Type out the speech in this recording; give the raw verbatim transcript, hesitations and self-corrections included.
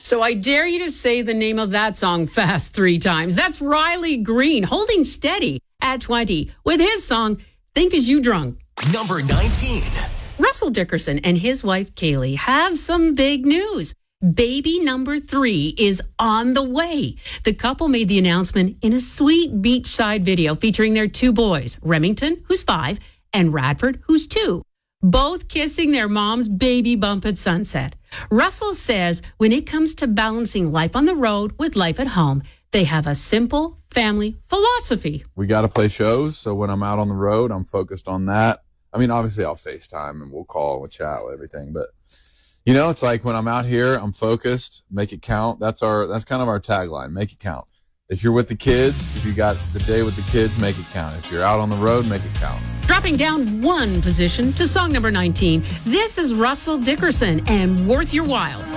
So I dare you to say the name of that song fast three times. That's Riley Green holding steady at twenty with his song, Think As You Drunk. Number nineteen. Russell Dickerson and his wife, Kaylee, have some big news. Baby number three is on the way. The couple made the announcement in a sweet beachside video featuring their two boys, Remington, who's five, and Radford, who's two, both kissing their mom's baby bump at sunset. Russell says when it comes to balancing life on the road with life at home, they have a simple family philosophy. We got to play shows, so when I'm out on the road, I'm focused on that. I mean, obviously I'll FaceTime and we'll call and we'll chat with everything, but you know, it's like when I'm out here, I'm focused, make it count. That's our, that's kind of our tagline, make it count. If you're with the kids, if you got the day with the kids, make it count. If you're out on the road, make it count. Dropping down one position to song number nineteen, this is Russell Dickerson and Worth Your While.